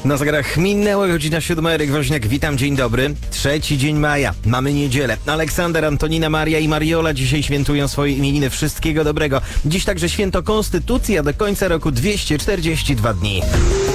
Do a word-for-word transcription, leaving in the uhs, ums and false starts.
Na zegarach minęła godzina siódma. Eryk Woźniak, witam, dzień dobry. Trzeci dzień maja, mamy niedzielę. Aleksander, Antonina, Maria i Mariola dzisiaj świętują swoje imieniny. Wszystkiego dobrego. Dziś także święto Konstytucji, a do końca roku dwieście czterdzieści dwa dni.